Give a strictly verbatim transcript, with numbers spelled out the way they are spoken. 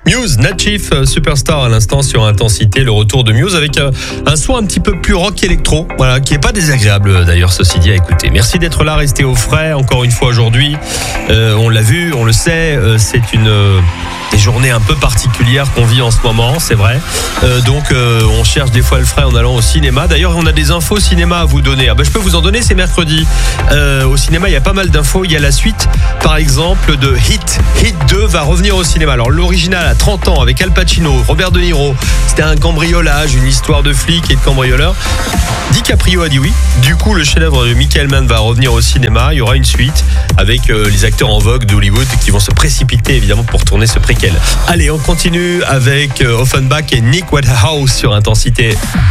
Muse, Natif, Superstar à l'instant sur Intensité, le retour de Muse avec un son un petit peu plus rock électro, voilà, qui est pas désagréable d'ailleurs, ceci dit à écouter. Merci d'être là, restez au frais encore une fois aujourd'hui. Euh, on l'a vu, on le sait, euh, c'est une euh, des journées un peu particulières qu'on vit en ce moment, c'est vrai. Euh, donc euh, on cherche des fois le frais en allant au cinéma. D'ailleurs, on a des infos cinéma à vous donner. Ah ben, je peux vous en donner, c'est mercredi. Euh, au cinéma, il y a pas mal d'infos. Il y a la suite, par exemple, de Hit. Hit deux va revenir au cinéma. Alors l'original à trente ans avec Al Pacino, Robert De Niro. C'était un cambriolage, une histoire de flic et de cambrioleur. DiCaprio a dit oui. Du coup, le chef-d'œuvre de Michael Mann va revenir au cinéma. Il y aura une suite avec euh, les acteurs en vogue d'Hollywood qui vont se précipiter évidemment pour tourner ce préquel. Allez, on continue avec euh, Offenbach et Nick Waterhouse sur Intensité.